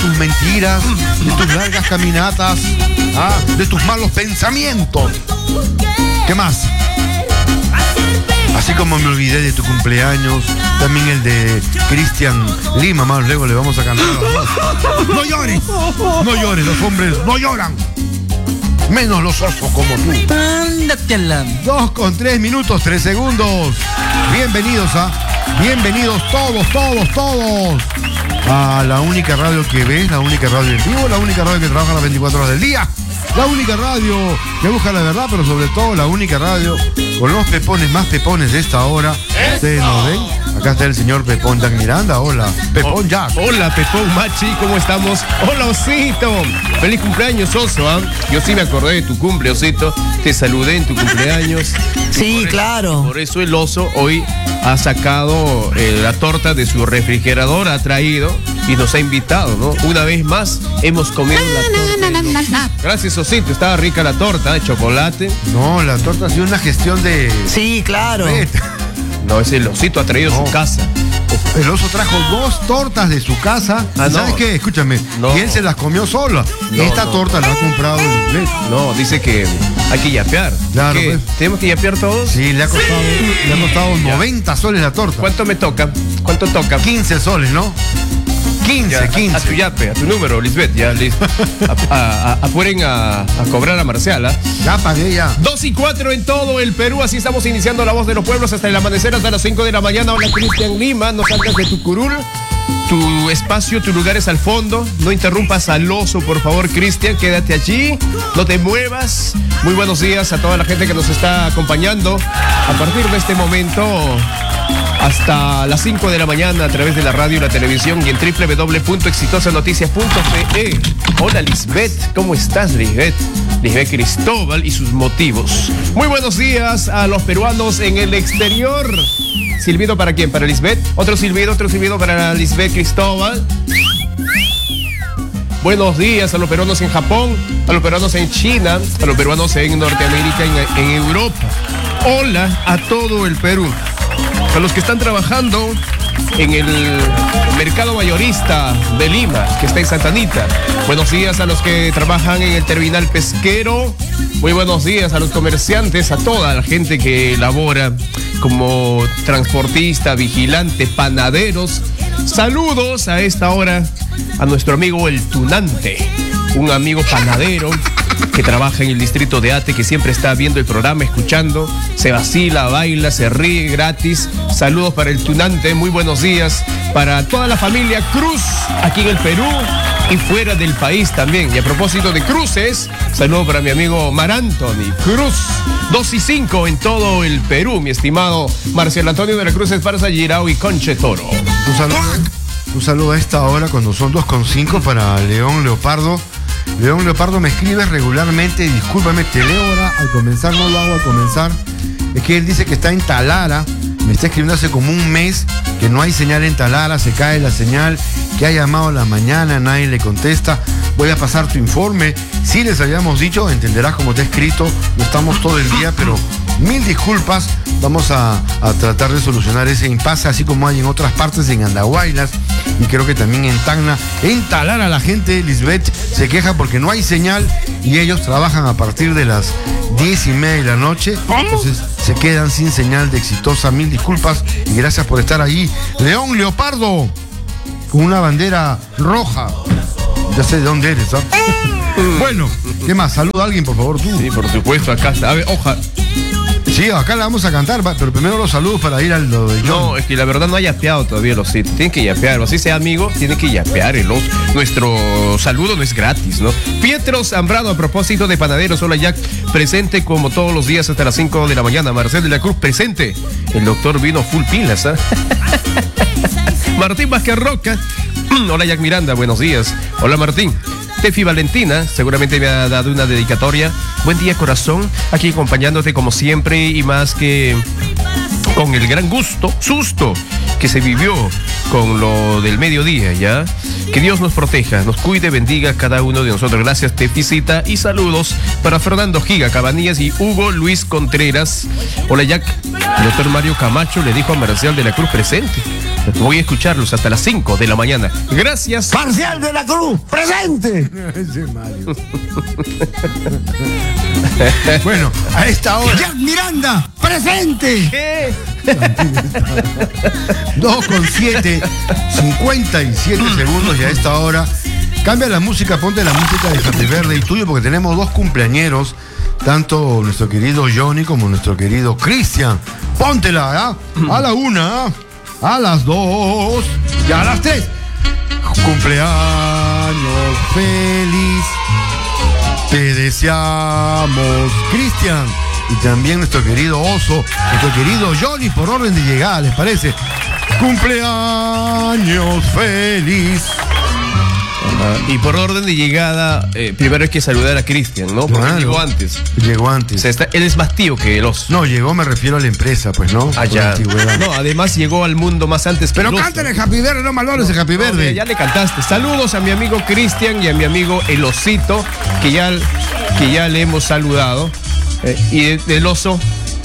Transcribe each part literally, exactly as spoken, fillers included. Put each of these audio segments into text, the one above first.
tus mentiras, de tus largas caminatas, ¿ah? De tus malos pensamientos. ¿Qué más? Así como me olvidé de tu cumpleaños, también el de Cristian Lima, más luego le vamos a cantar a los dos. No llores, no llores, los hombres no lloran. Menos los osos como tú. Ándate a la... Dos con tres minutos, tres segundos. Bienvenidos a, bienvenidos todos, todos, todos a la única radio que ves, la única radio en vivo, la única radio que trabaja las veinticuatro horas del día, la única radio que busca la verdad, pero sobre todo la única radio con los pepones más pepones de esta hora. Ustedes nos ven. Acá está el señor Pepón Jack Miranda. Hola, Pepón Jack. Hola, Pepón Machi, ¿cómo estamos? Hola, Osito. Feliz cumpleaños, Oso, ¿ah? ¿eh? Yo sí me acordé de tu cumple, Osito. Te saludé en tu cumpleaños. Sí, por claro. Eso, por eso el oso hoy ha sacado eh, la torta de su refrigerador, ha traído y nos ha invitado, ¿no? Una vez más hemos comido la torta. Gracias, Osito. Estaba rica la torta de chocolate. No, la torta ha sido una gestión de... Sí, claro. No, ese el Osito ha traído no. su casa. El oso trajo dos tortas de su casa. Ah, ¿Sabes no. qué? Escúchame. No. Y él se las comió sola. No, Esta no. torta la ha comprado el inglés. No, dice que hay que yapear. Claro, ¿Qué? pues. ¿Tenemos que yapear todos? Sí, le ha costado, sí. Le ha costado noventa soles la torta. ¿Cuánto me toca? ¿Cuánto toca? quince soles, ¿no? quince, Ya, quince. A, a tu yape, a tu número, Lisbeth, ya, Lis, a, a, a, apuren a, a cobrar a Marcial, ¿eh? Ya pagué, ya. Dos y cuatro en todo el Perú, así estamos iniciando La Voz de los Pueblos hasta el amanecer, hasta las cinco de la mañana. Hola, Cristian Lima, no salgas de tu curul. Tu espacio, tu lugar es al fondo. No interrumpas al oso, por favor, Cristian. Quédate allí, no te muevas. Muy buenos días a toda la gente que nos está acompañando a partir de este momento hasta las cinco de la mañana a través de la radio y la televisión y en doble u doble u doble u punto exitosa noticias punto c e. Hola, Lisbeth, ¿cómo estás, Lisbeth? Lisbeth Cristóbal y sus motivos. Muy buenos días a los peruanos en el exterior. ¿Silbido para quién? ¿Para Lisbeth? Otro silbido, otro silbido para Lisbeth Cristóbal. Buenos días a los peruanos en Japón, a los peruanos en China, a los peruanos en Norteamérica, en, en Europa. Hola a todo el Perú. A los que están trabajando en el mercado mayorista de Lima, que está en Santa Anita. Buenos días a los que trabajan en el terminal pesquero. Muy buenos días a los comerciantes, a toda la gente que labora como transportista, vigilante, panaderos. Saludos a esta hora a nuestro amigo el Tunante, un amigo panadero que trabaja en el distrito de Ate, que siempre está viendo el programa, escuchando, se vacila, baila, se ríe gratis. Saludos para el Tunante, muy buenos días para toda la familia Cruz aquí en el Perú y fuera del país también. Y a propósito de cruces, saludo para mi amigo Mar Anthony Cruz, dos y cinco en todo el Perú, mi estimado Marcial Antonio de la Cruz Esparza, Girao y Conche Toro. Un saludo, un saludo a esta hora cuando son dos con cinco para León Leopardo. León Leopardo me escribe regularmente, discúlpame, te leo ahora, al comenzar no lo hago al comenzar. Es que él dice que está en Talara, me está escribiendo hace como un mes que no hay señal en Talara, se cae la señal, que ha llamado a la mañana, nadie le contesta. Voy a pasar tu informe. Si les habíamos dicho, entenderás como te he escrito, no estamos todo el día, pero mil disculpas. Vamos a, a tratar de solucionar ese impasse, así como hay en otras partes, en Andahuaylas, y creo que también en Tacna. En Talara la gente, Lisbeth, se queja porque no hay señal y ellos trabajan a partir de las diez y media de la noche. Entonces se quedan sin señal de Exitosa. Mil disculpas y gracias por estar ahí. León Leopardo, con una bandera roja. Ya sé de dónde eres, ¿sabes? Bueno, ¿qué más? Saluda a alguien, por favor, tú. Sí, por supuesto, acá está. A ver, oja. Sí, acá la vamos a cantar, pero primero los saludos para ir al lo de John. No, es que la verdad no ha yapeado todavía el osito. Tienen que yapear, o así sea amigo, tiene que yapear el oso. Nuestro saludo no es gratis, ¿no? Pietro Zambrano, a propósito de panaderos, hola Jack, presente como todos los días hasta las cinco de la mañana. Marcel de la Cruz, presente. El doctor vino full pilas, ¿ah? ¿eh? Martín Vázquez Roca, hola Jack Miranda, buenos días. Hola Martín. Tefi Valentina, seguramente me ha dado una dedicatoria. Buen día, corazón. Aquí acompañándote como siempre y más que con el gran gusto, susto que se vivió con lo del mediodía, ¿ya? Que Dios nos proteja, nos cuide, bendiga a cada uno de nosotros. Gracias, Tefisita, y saludos para Fernando Giga Cabanillas y Hugo Luis Contreras. Hola, Jack. El doctor Mario Camacho le dijo a Marcial de la Cruz presente. Voy a escucharlos hasta las cinco de la mañana. Gracias. Marcial de la Cruz, presente. Ese Mario. Bueno, a esta hora. Jack Miranda, presente. ¿Qué? dos con siete, cincuenta y siete segundos y a esta hora cambia la música, ponte la música de Happy Birthday tuyo porque tenemos dos cumpleañeros, tanto nuestro querido Johnny como nuestro querido Cristian. Póntela, ¿eh? A la una, a las dos y a las tres. Cumpleaños feliz, te deseamos, Cristian. Y también nuestro querido Oso, nuestro querido Johnny, por orden de llegada, ¿les parece? Cumpleaños feliz. Ajá. Y por orden de llegada, eh, primero hay que saludar a Cristian, ¿no? Porque Claro. llegó antes. Llegó O antes. sea, está- él es más tío que el oso. No, llegó, me refiero a la empresa, pues, ¿no? Por Allá. antigüedad. No, además llegó al mundo más antes que Pero el oso. cántale Happy Verde, no malores el Happy No, Verde. ya le cantaste. Saludos a mi amigo Cristian y a mi amigo El Osito, que ya, que ya le hemos saludado. Eh, y de- del oso.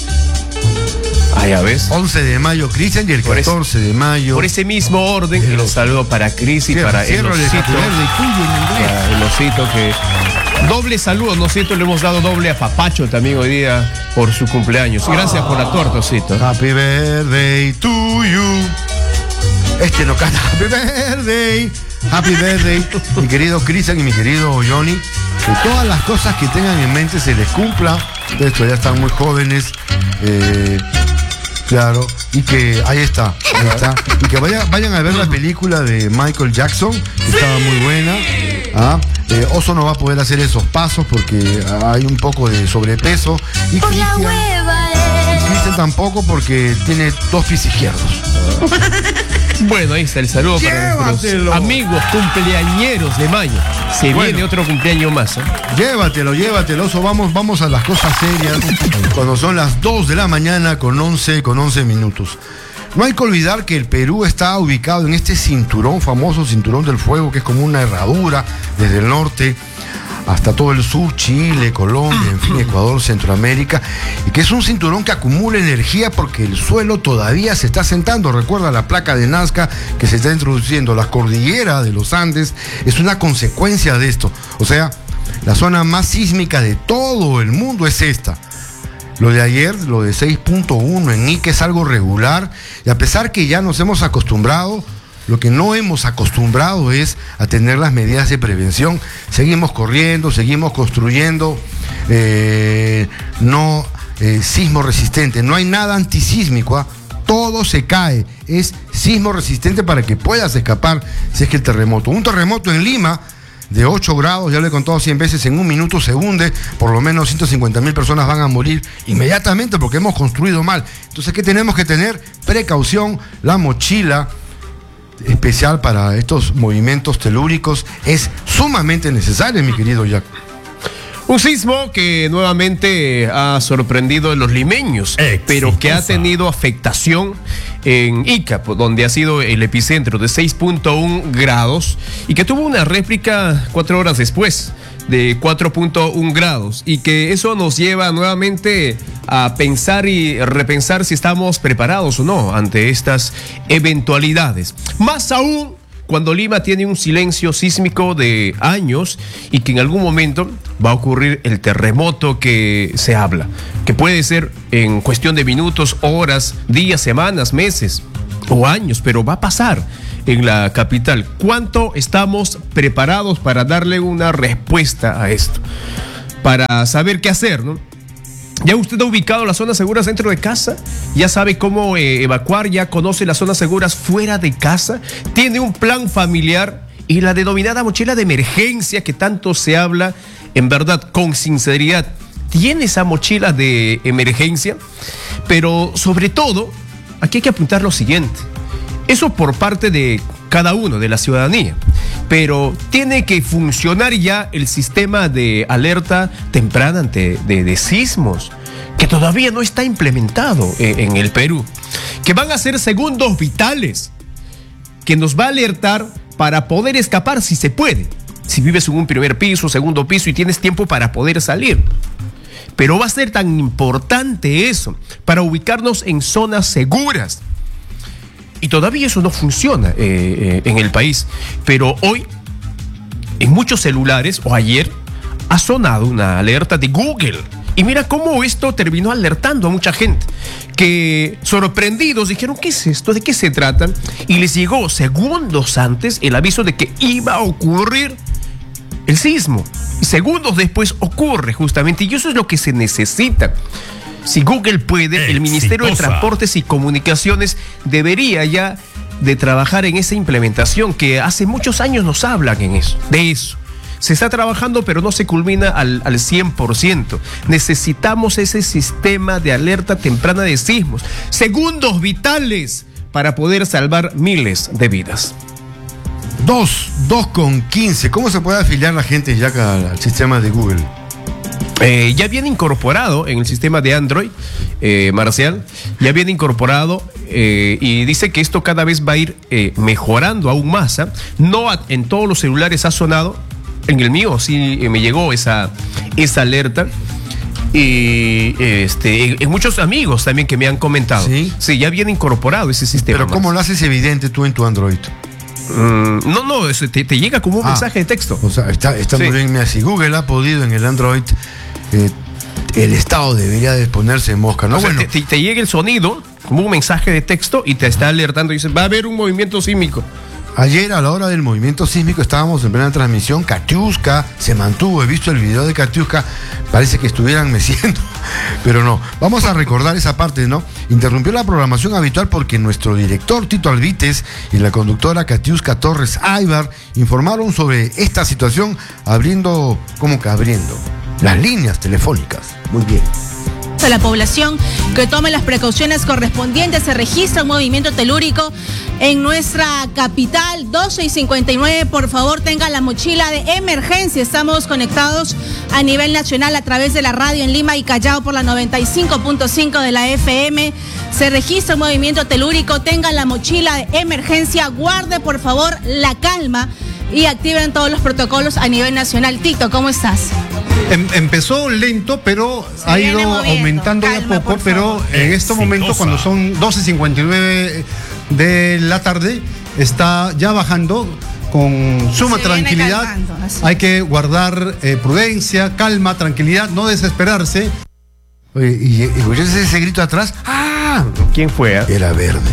Ah, ya ves. once de mayo, Cristian, y el Por ese- catorce de mayo. Por ese mismo orden, el saludo para Cris y Cierra, para El cierra el Osito. Happy Verde tuyo en inglés. Para El Osito que... Doble saludo, ¿no es cierto? Le hemos dado doble a Papacho también hoy día por su cumpleaños. Gracias por la torta, Osito. Happy Birthday to you. Este no canta Happy Birthday. Happy Birthday. Mi querido Cristian y mi querido Johnny. Que todas las cosas que tengan en mente se les cumpla. De hecho, ya están muy jóvenes. Eh, claro. Y que ahí está. Ahí está. Y que vaya, vayan a ver la película de Michael Jackson. Que estaba muy buena. Ah, eh, Oso no va a poder hacer esos pasos porque hay un poco de sobrepeso. Y Por la Cristian. hueva, Y Cristian tampoco porque tiene dos pies izquierdos. Bueno, ahí está el saludo para nuestros Llévatelo. amigos cumpleañeros de mayo. Se Bueno. viene otro cumpleaños más, ¿eh? Llévatelo, llévatelo, Oso. Vamos, vamos a las cosas serias. Cuando son las dos de la mañana con once, con once minutos. No hay que olvidar que el Perú está ubicado en este cinturón, famoso cinturón del fuego, que es como una herradura desde el norte hasta todo el sur, Chile, Colombia, en fin, Ecuador, Centroamérica, y que es un cinturón que acumula energía porque el suelo todavía se está asentando. Recuerda la placa de Nazca que se está introduciendo, la cordillera de los Andes, es una consecuencia de esto. O sea, la zona más sísmica de todo el mundo es esta. Lo de ayer, lo de seis punto uno en Ica es algo regular, y a pesar que ya nos hemos acostumbrado, lo que no hemos acostumbrado es a tener las medidas de prevención. Seguimos corriendo, seguimos construyendo, eh, no eh, sismo resistente, no hay nada antisísmico, ¿ah? Todo se cae, es sismo resistente para que puedas escapar si es que el terremoto. Un terremoto en Lima de ocho grados, ya lo he contado cien veces, en un minuto se hunde, por lo menos ciento cincuenta mil personas van a morir inmediatamente porque hemos construido mal. Entonces, ¿qué tenemos que tener? Precaución, la mochila especial para estos movimientos telúricos es sumamente necesaria, mi querido Jack. Un sismo que nuevamente ha sorprendido a los limeños, pero que ha tenido afectación en Ica, donde ha sido el epicentro de seis punto uno grados y que tuvo una réplica cuatro horas después de cuatro punto uno grados, y que eso nos lleva nuevamente a pensar y repensar si estamos preparados o no ante estas eventualidades. Más aún cuando Lima tiene un silencio sísmico de años y que en algún momento va a ocurrir el terremoto que se habla, que puede ser en cuestión de minutos, horas, días, semanas, meses o años, pero va a pasar en la capital. ¿Cuánto estamos preparados para darle una respuesta a esto? Para saber qué hacer, ¿no? ¿Ya usted ha ubicado las zonas seguras dentro de casa? ¿Ya sabe cómo eh, evacuar? ¿Ya conoce las zonas seguras fuera de casa? ¿Tiene un plan familiar? Y la denominada mochila de emergencia que tanto se habla, en verdad, con sinceridad, ¿tiene esa mochila de emergencia? Pero sobre todo, aquí hay que apuntar lo siguiente. Eso por parte de cada uno, de la ciudadanía. Pero tiene que funcionar ya el sistema de alerta temprana ante de, de sismos, que todavía no está implementado en, en el Perú. que van a ser segundos vitales, que nos va a alertar para poder escapar si se puede. Si vives en un primer piso, segundo piso y tienes tiempo para poder salir. Pero va a ser tan importante eso para ubicarnos en zonas seguras. Y todavía eso no funciona eh, eh, en el país. Pero hoy, en muchos celulares, o ayer, ha sonado una alerta de Google. Y mira cómo esto terminó alertando a mucha gente, que sorprendidos dijeron, ¿qué es esto? ¿De qué se trata? Y les llegó segundos antes el aviso de que iba a ocurrir el sismo. Y segundos después ocurre justamente, y eso es lo que se necesita. Si Google puede, Exitosa. El Ministerio de Transportes y Comunicaciones debería ya de trabajar en esa implementación que hace muchos años nos hablan en eso, de eso. Se está trabajando, pero no se culmina al, al cien por ciento. Necesitamos ese sistema de alerta temprana de sismos. Segundos vitales para poder salvar miles de vidas. Dos, dos con quince. ¿Cómo se puede afiliar la gente ya al, al sistema de Google? Eh, ya viene incorporado en el sistema de Android, eh, Marcial, ya viene incorporado eh, y dice que esto cada vez va a ir eh, mejorando aún más. ¿eh? No a, en todos los celulares ha sonado. En el mío sí eh, me llegó esa, esa alerta. Y este, en muchos amigos también que me han comentado. Sí, sí, ya viene incorporado ese sistema. Pero ¿cómo lo haces evidente tú en tu Android? Mm, no, no, eso te, te llega como un ah, mensaje de texto. O sea, está, está sí. muy bien. Mira, si Google ha podido en el Android, eh, el Estado debería de ponerse en mosca, ¿no? O sea, bueno. te, te llega el sonido como un mensaje de texto y te está alertando y dice, va a haber un movimiento sísmico. Ayer a la hora del movimiento sísmico estábamos en plena transmisión, Katiuska se mantuvo, he visto el video de Katiuska, parece que estuvieran meciendo, pero no. Vamos a recordar esa parte, ¿no? Interrumpió la programación habitual porque nuestro director Tito Alvites y la conductora Katiuska Torres Aybar informaron sobre esta situación abriendo, ¿cómo que abriendo? Las líneas telefónicas. Muy bien. A la población que tome las precauciones correspondientes. Se registra un movimiento telúrico en nuestra capital. doce y cincuenta y nueve, por favor tenga la mochila de emergencia. Estamos conectados a nivel nacional a través de la radio en Lima y Callao por la noventa y cinco punto cinco de la F M. Se registra un movimiento telúrico, tenga la mochila de emergencia, guarde por favor la calma y activen todos los protocolos a nivel nacional. Tito, ¿cómo estás? Em, empezó lento, pero se ha ido moviendo. aumentando Calma, de a poco, pero en estos momentos, cuando son doce cincuenta y nueve de la tarde, está ya bajando con suma se tranquilidad. Calmando, hay que guardar eh, prudencia, calma, tranquilidad, no desesperarse. Oye, y escuchaste ese grito atrás. ¡Ah! ¿Quién fue? Eh? Era Verde.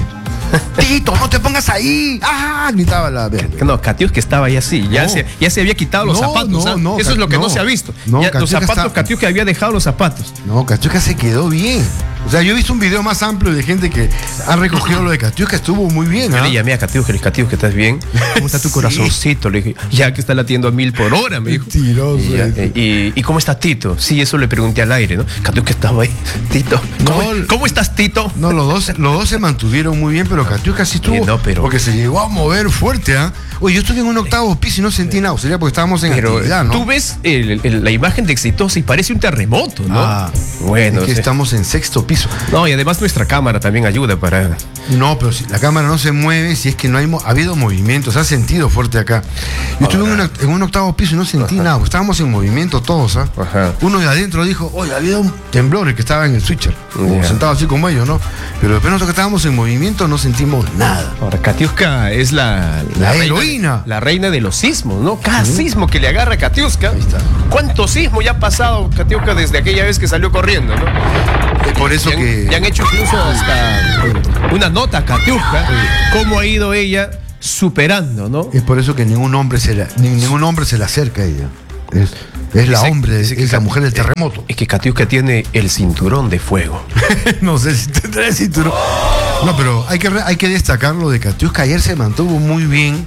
Tito, no te pongas ahí. ¡Ah! Gritaba la Verde. No, Katiuska estaba ahí así. Ya, no. se, ya se había quitado los no, zapatos. No, no, Eso es lo que no, no se ha visto. No, ya, los zapatos, está... Katiuska había dejado los zapatos. No, Katiuska se quedó bien. O sea, yo he visto un video más amplio de gente que ha recogido lo de Katiuska, estuvo muy bien. Yo ¿eh? le llamé a Katiuska, le dije, Katiuska, ¿estás bien? ¿Cómo está tu sí. corazoncito? Le dije, ya que está latiendo a mil por hora, me dijo. Mentiroso. Y, ya, y, y ¿cómo está Tito? Sí, eso le pregunté al aire, ¿no? Katiuska estaba ahí. Tito, ¿cómo, no, ¿cómo estás, Tito? No, los dos, los dos se mantuvieron muy bien, pero Katiuska sí estuvo. Eh, no, pero... Porque se llegó a mover fuerte, ¿ah? ¿eh? Oye, yo estuve en un octavo piso y no sentí nada. Sería porque estábamos en pero actividad, ¿no? Tú ves el, el, la imagen de Exitosa y parece un terremoto, ¿no? Ah, bueno. Es que sí. Estamos en sexto piso. No, y además nuestra cámara también ayuda para... No, pero si la cámara no se mueve, si es que no hay ha habido movimiento, se ha sentido fuerte acá. Yo estuve en, una, en un octavo piso y no sentí Ajá. nada, estábamos en movimiento todos, ¿ah? ¿eh? Uno de adentro dijo, oye, había un temblor, el que estaba en el switcher, yeah. sentado así como ellos, ¿no? Pero después nosotros que estábamos en movimiento no sentimos nada. Ahora, Katiuska es la... La, la heroína. Reina, la reina de los sismos, ¿no? Cada sí. sismo que le agarra a Katiuska. Ahí está. ¿Cuántos sismos ya ha pasado Katiuska desde aquella vez que salió corriendo, no? Es por eso ya que... Han, ya han hecho incluso hasta una nota a Katiuska, sí. cómo ha ido ella superando, ¿no? Es por eso que ningún hombre se la, ni, ningún hombre se le acerca a ella. Es, es la hombre, es, es la mujer del terremoto. Es que Katiuska tiene el cinturón de fuego. No sé si tendrá el cinturón. No, pero hay que, hay que destacar lo de Katiuska. Ayer se mantuvo muy bien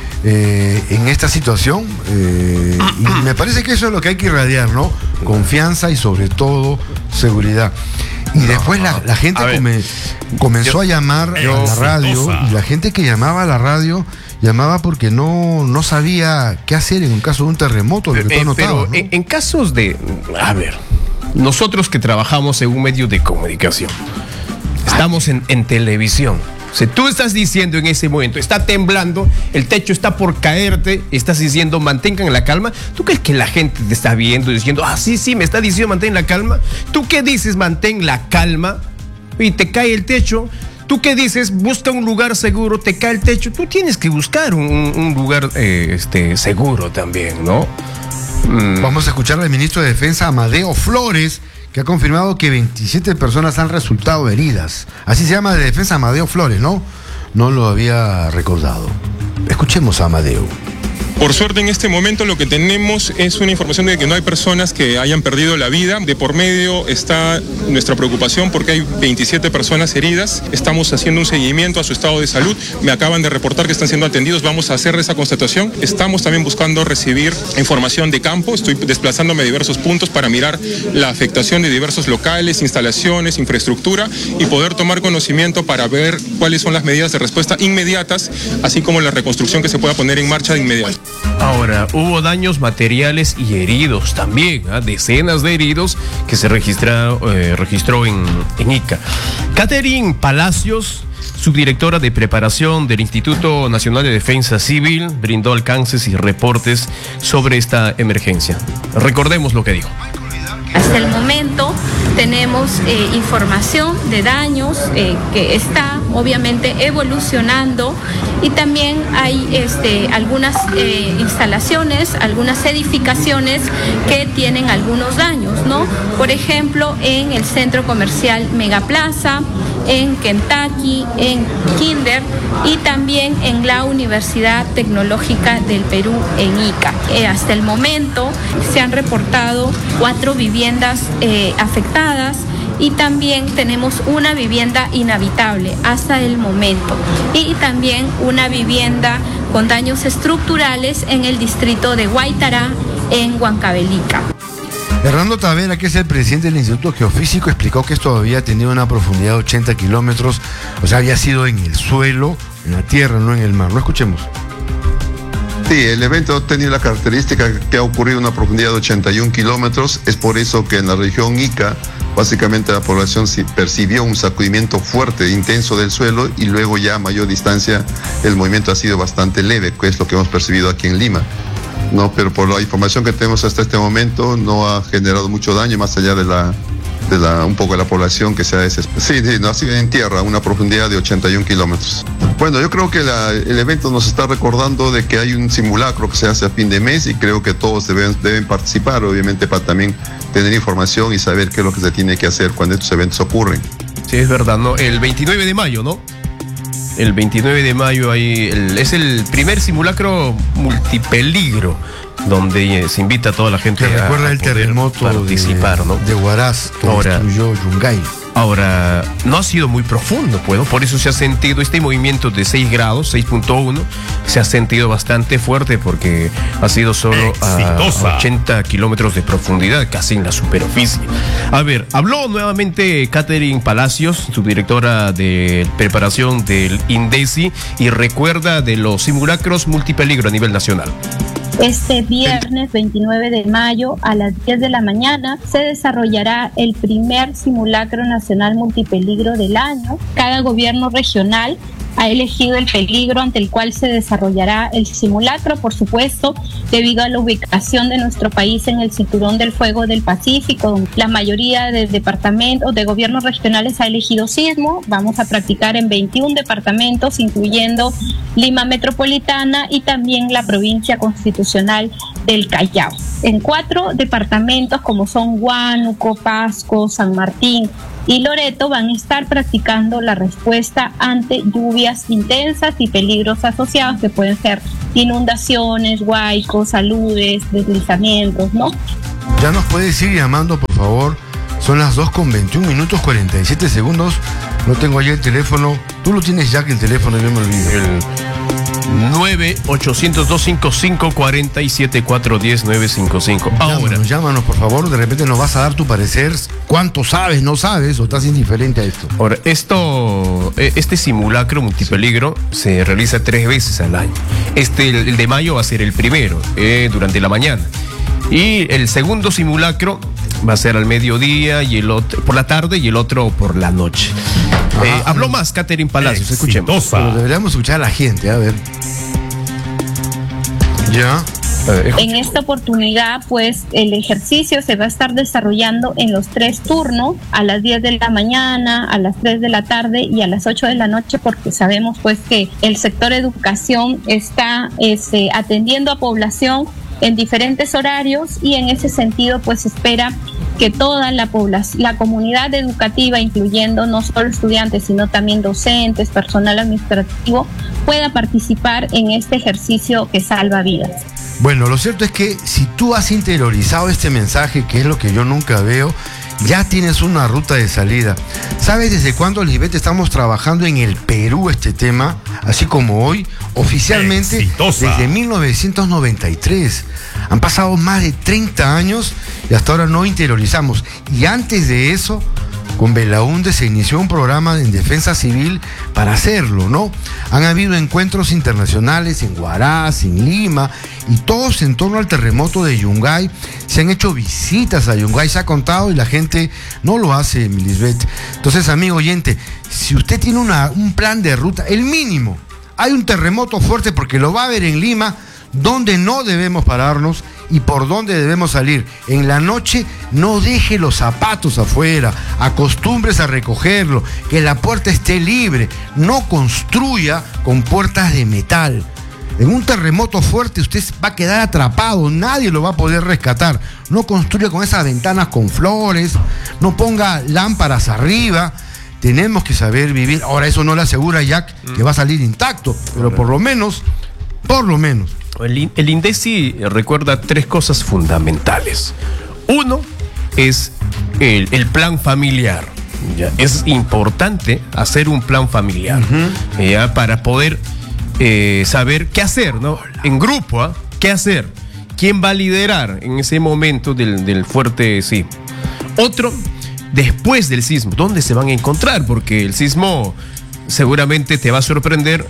eh, en esta situación. Eh, y me parece que eso es lo que hay que irradiar, ¿no? Confianza y sobre todo seguridad. Y no, después la, la gente come, comenzó yo, a llamar yo, a la radio. Y la gente que llamaba a la radio llamaba porque no, no sabía qué hacer en un caso de un terremoto. Pero, eh, notaba, pero ¿no? en, en casos de... A ver, nosotros que trabajamos en un medio de comunicación, Estamos en, en televisión. Si tú estás diciendo en ese momento, está temblando, el techo está por caerte, estás diciendo mantengan la calma, ¿tú crees que la gente te está viendo y diciendo, ah, sí, sí, me está diciendo mantén la calma? ¿Tú qué dices mantén la calma y te cae el techo? ¿Tú qué dices? Busca un lugar seguro, te cae el techo. Tú tienes que buscar un, un lugar eh, este, seguro también, ¿no? Mm. Vamos a escuchar al ministro de Defensa, Amadeo Flores, que ha confirmado que veintisiete personas han resultado heridas. Así se llama de Defensa Amadeo Flores, ¿no? No lo había recordado. Escuchemos a Amadeo. Por suerte, en este momento lo que tenemos es una información de que no hay personas que hayan perdido la vida. De por medio está nuestra preocupación porque hay veintisiete personas heridas. Estamos haciendo un seguimiento a su estado de salud. Me acaban de reportar que están siendo atendidos. Vamos a hacer esa constatación. Estamos también buscando recibir información de campo. Estoy desplazándome a diversos puntos para mirar la afectación de diversos locales, instalaciones, infraestructura y poder tomar conocimiento para ver cuáles son las medidas de respuesta inmediatas, así como la reconstrucción que se pueda poner en marcha de inmediato. Ahora, hubo daños materiales y heridos también, ¿eh? Decenas de heridos que se registra, eh, registró en, en Ica. Catherine Palacios, subdirectora de preparación del Instituto Nacional de Defensa Civil, brindó alcances y reportes sobre esta emergencia. Recordemos lo que dijo. Hasta el momento tenemos eh, información de daños eh, que está obviamente evolucionando y también hay este, algunas eh, instalaciones, algunas edificaciones que tienen algunos daños, ¿no? Por ejemplo, en el centro comercial Megaplaza, en Kentucky, en Kinder y también en la Universidad Tecnológica del Perú en Ica. Eh, hasta el momento se han reportado cuatro viviendas eh, afectadas y también tenemos una vivienda inhabitable hasta el momento y también una vivienda con daños estructurales en el distrito de Guaytará en Huancavelica. Hernando Tavera, que es el presidente del Instituto Geofísico, explicó que esto había tenido una profundidad de ochenta kilómetros, o sea, había sido en el suelo, en la tierra, no en el mar. Lo escuchemos. Sí, el evento ha tenido la característica que ha ocurrido a una profundidad de ochenta y un kilómetros, es por eso que en la región Ica, básicamente la población percibió un sacudimiento fuerte, intenso del suelo y luego ya a mayor distancia el movimiento ha sido bastante leve, que es lo que hemos percibido aquí en Lima. No, pero por la información que tenemos hasta este momento no ha generado mucho daño más allá de la, de la un poco de la población que se ha desesperado. Sí, sí, no ha sido en tierra, una profundidad de ochenta y un kilómetros. Bueno, yo creo que la, el evento nos está recordando de que hay un simulacro que se hace a fin de mes y creo que todos deben, deben participar, obviamente, para también tener información y saber qué es lo que se tiene que hacer cuando estos eventos ocurren. Sí, es verdad, ¿no? El veintinueve de mayo, ¿no? El veintinueve de mayo hay el, es el primer simulacro multipeligro donde eh, se invita a toda la gente a, recuerda a el terremoto participar, de, ¿no? de Huaraz que ahora, destruyó Yungay. Ahora, no ha sido muy profundo, pues, ¿no? Por eso se ha sentido este movimiento de seis grados, seis punto uno, se ha sentido bastante fuerte porque ha sido solo a ochenta kilómetros de profundidad, casi en la superficie. A ver, habló nuevamente Catherine Palacios, subdirectora de preparación del INDECI, y recuerda de los simulacros multipeligro a nivel nacional. Este viernes veintinueve de mayo a las diez de la mañana se desarrollará el primer simulacro nacional multipeligro del año. Cada gobierno regional ha elegido el peligro ante el cual se desarrollará el simulacro, por supuesto, debido a la ubicación de nuestro país en el cinturón del fuego del Pacífico. La mayoría de departamentos, de gobiernos regionales ha elegido sismo. Vamos a practicar en veintiún departamentos, incluyendo Lima Metropolitana y también la provincia constitucional del Callao. En cuatro departamentos como son Huánuco, Pasco, San Martín y Loreto van a estar practicando la respuesta ante lluvias intensas y peligros asociados que pueden ser inundaciones, huaicos, aludes, deslizamientos, ¿no? Ya nos puedes ir llamando, por favor. Son las dos con veintiún minutos cuarenta y siete segundos. No tengo allá el teléfono. Tú lo tienes ya, que el teléfono yo me olvido. El nueve ochocientos, doscientos cincuenta y cinco, cuarenta y siete, cuatrocientos diez, novecientos cincuenta y cinco. Ahora, llámanos, llámanos, por favor. De repente nos vas a dar tu parecer. ¿Cuánto sabes, no sabes o estás indiferente a esto? Ahora, esto, este simulacro multipeligro se realiza tres veces al año. Este, el, el de mayo, va a ser el primero, eh, durante la mañana. Y el segundo simulacro va a ser al mediodía y el otro por la tarde y el otro por la noche. Eh, habló más Catherine Palacios, escuchemos. Pero deberíamos escuchar a la gente, a ver. Ya. En esta oportunidad, pues, el ejercicio se va a estar desarrollando en los tres turnos, a las diez de la mañana, a las tres de la tarde y a las ocho de la noche, porque sabemos, pues, que el sector educación está este, atendiendo a población en diferentes horarios y en ese sentido, pues, se espera que toda la población, la comunidad educativa, incluyendo no solo estudiantes, sino también docentes, personal administrativo, pueda participar en este ejercicio que salva vidas. Bueno, lo cierto es que si tú has interiorizado este mensaje, que es lo que yo nunca veo, ya tienes una ruta de salida. ¿Sabes desde cuándo, Lisbeth, estamos trabajando en el Perú este tema? Así como hoy, oficialmente, Exitosa. Desde mil novecientos noventa y tres. Han pasado más de treinta años y hasta ahora no interiorizamos. Y antes de eso, con Belaúnde se inició un programa en defensa civil para hacerlo, ¿no? Han habido encuentros internacionales en Huaraz, en Lima, y todos en torno al terremoto de Yungay. Se han hecho visitas a Yungay, se ha contado, y la gente no lo hace, Lisbeth. Entonces, amigo oyente, si usted tiene una, un plan de ruta, el mínimo, hay un terremoto fuerte porque lo va a ver en Lima, dónde no debemos pararnos y por dónde debemos salir. En la noche no deje los zapatos afuera, acostúmbrese a recogerlo, que la puerta esté libre, no construya con puertas de metal. En un terremoto fuerte usted va a quedar atrapado, nadie lo va a poder rescatar. No construya con esas ventanas con flores, no ponga lámparas arriba. Tenemos que saber vivir. Ahora, eso no le asegura, Jack, que va a salir intacto, pero por lo menos, por lo menos. El, el INDECI recuerda tres cosas fundamentales. Uno es el, el plan familiar. ¿Ya? Es importante hacer un plan familiar, uh-huh. ¿ya? Para poder eh, saber qué hacer, ¿no? En grupo, ¿eh? ¿Qué hacer? ¿Quién va a liderar en ese momento del, del fuerte sismo? Otro, después del sismo, ¿dónde se van a encontrar? Porque el sismo seguramente te va a sorprender.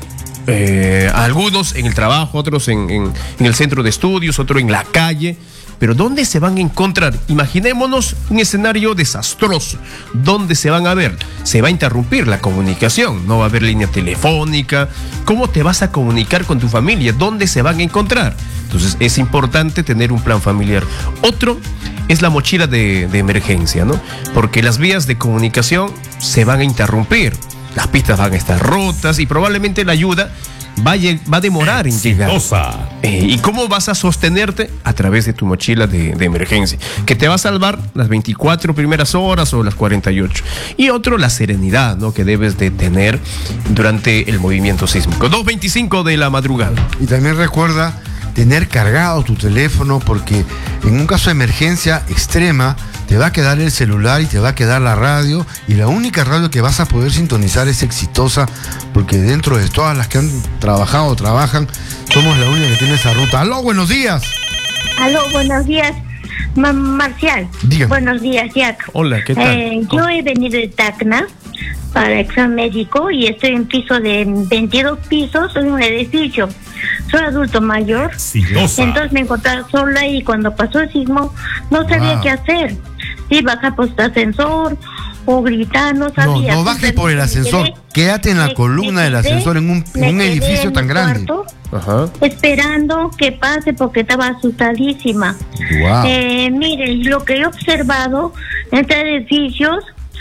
Eh, algunos en el trabajo, otros en, en, en el centro de estudios, otros en la calle. Pero ¿dónde se van a encontrar? Imaginémonos un escenario desastroso. ¿Dónde se van a ver? Se va a interrumpir la comunicación, no va a haber línea telefónica. ¿Cómo te vas a comunicar con tu familia? ¿Dónde se van a encontrar? Entonces es importante tener un plan familiar. Otro es la mochila de, de emergencia, ¿no? Porque las vías de comunicación se van a interrumpir. Las pistas van a estar rotas y probablemente la ayuda va a, va a demorar en llegar. Eh, ¿Y cómo vas a sostenerte? A través de tu mochila de, de emergencia, que te va a salvar las veinticuatro primeras horas o las cuarenta y ocho. Y otro, la serenidad, ¿no? Que debes de tener durante el movimiento sísmico. dos veinticinco de la madrugada. Y también recuerda tener cargado tu teléfono, porque en un caso de emergencia extrema te va a quedar el celular y te va a quedar la radio, y la única radio que vas a poder sintonizar es Exitosa, porque dentro de todas las que han trabajado o trabajan, somos la única que tiene esa ruta. ¡Aló, buenos días! Aló, buenos días, Ma Marcial. Dígame. Buenos días, Jack. Hola, ¿qué tal? Eh, yo he venido de Tacna para examen médico y estoy en piso de veintidós pisos en un edificio. Soy adulto mayor, Exitosa. Entonces me encontraba sola y cuando pasó el sismo no sabía wow. qué hacer. Si bajar por el ascensor o gritar, no sabía. No, no bajes por el ascensor, quedé, quédate en la me, columna me del ascensor en un, en un edificio tan grande. Cuarto, Ajá. Esperando que pase porque estaba asustadísima. Wow. Eh, miren, lo que he observado entre edificios,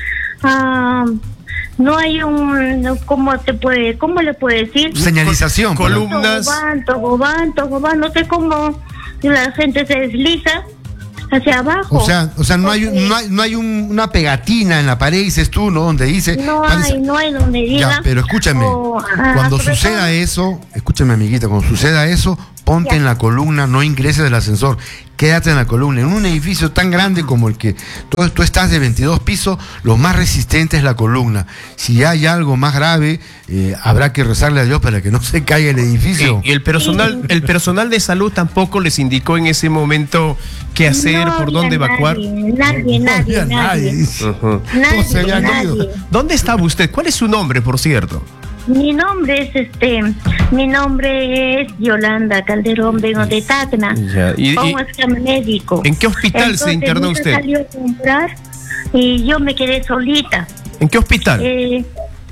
uh, no hay un, ¿cómo te puede, cómo le puede decir? Señalización, columnas. Togobán, togobán, togobán, no sé cómo la gente se desliza hacia abajo. O sea, o sea, no hay, no hay, no hay un, una pegatina en la pared, dices tú, ¿no? Donde dice. No parece, hay, no hay donde diga. Ya, pero escúchame, o, cuando suceda todo eso, escúchame, amiguita, cuando suceda eso, ponte ya. en la columna, no ingreses del ascensor, quédate en la columna. En un edificio tan grande como el que tú, tú estás de veintidós pisos, lo más resistente es la columna. Si hay algo más grave, eh, habrá que rezarle a Dios para que no se caiga el edificio. Y, y el personal, el personal de salud tampoco les indicó en ese momento qué hacer, no por dónde nadie, evacuar. Nadie, no nadie, nadie. nadie. Uh-huh. nadie, nadie. ¿Dónde estaba usted? ¿Cuál es su nombre, por cierto? Mi nombre es este, mi nombre es Yolanda Calderón, vengo de Tacna. Ya. ¿Y, como examen médico. ¿En qué hospital Entonces, se internó usted? Salió a comprar y yo me quedé solita. ¿En qué hospital? Eh,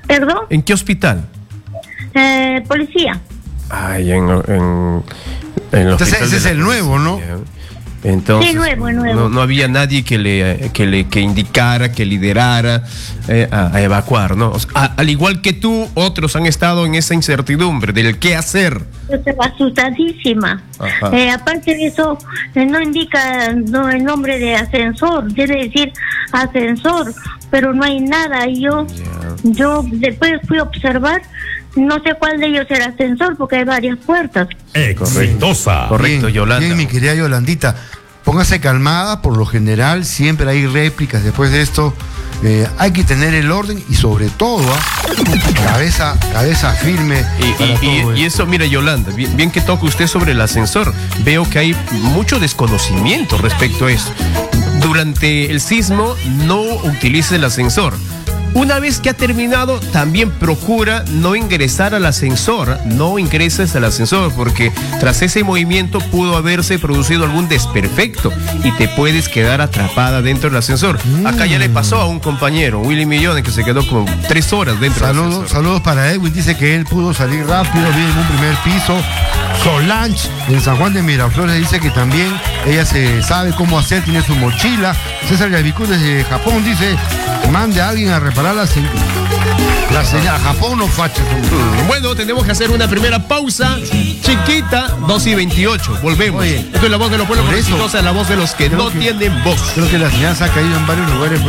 ¿Perdón? ¿En qué hospital? Eh, policía. Ay, en, en, en el Entonces hospital ese de es la el nuevo, ¿no? policía. Entonces, Sí, nuevo, nuevo. No, no había nadie que le que le que indicara, que liderara eh, a, a evacuar, ¿no? O sea, a- al igual que tú, otros han estado en esa incertidumbre del qué hacer. Yo estaba asustadísima. Ajá. Eh, aparte de eso, eh, no indica no, el nombre de ascensor, debe decir ascensor, pero no hay nada. Y yo, yo después fui a observar, no sé cuál de ellos era ascensor, porque hay varias puertas. Exitosa. Correcto, Bien, Yolanda. bien, mi querida Yolandita. Póngase calmada, por lo general siempre hay réplicas después de esto. Eh, hay que tener el orden y sobre todo, ¿ah? cabeza, cabeza firme. Y, para y- y- todo y esto. eso, mira, Yolanda, bien, bien que toca usted sobre el ascensor. Veo que hay mucho desconocimiento respecto a eso. Durante el sismo, no utilice el ascensor. Una vez que ha terminado, también procura no ingresar al ascensor, no ingreses al ascensor, porque tras ese movimiento pudo haberse producido algún desperfecto y te puedes quedar atrapada dentro del ascensor. Acá ya le pasó a un compañero, Willy Millones, que se quedó como tres horas dentro del Saludos, ascensor. saludos para Edwin, dice que él pudo salir rápido, vive en un primer piso. Solange, en San Juan de Miraflores, dice que también ella se sabe cómo hacer, tiene su mochila. César Yavicú desde Japón dice, mande a alguien a reparar la señal. La señal, Japón no facha. Bueno, tenemos que hacer una primera pausa chiquita, dos y veintiocho. Volvemos. Oye, Esto es la voz de los pueblos por eso, exitosa, la voz de los que creo no que- tienen voz. Creo que la señal se ha caído en varios lugares.